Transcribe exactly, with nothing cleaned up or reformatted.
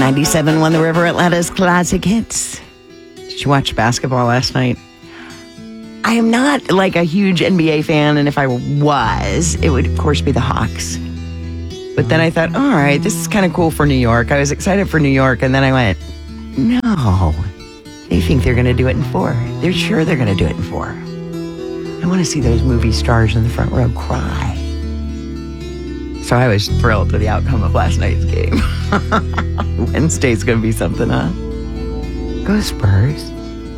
ninety-seven point one The River, Atlanta's classic hits. Did you watch basketball last night? I am not like a huge N B A fan, and if I was, it would of course be the Hawks. But then I thought, all right, this is kind of cool for New York. I was excited for New York, and then I went, no, they think they're going to do it in four. They're sure they're going to do it in four. I want to see those movie stars in the front row cry. So I was thrilled with the outcome of last night's game. Wednesday's going to be something, huh? Go Spurs.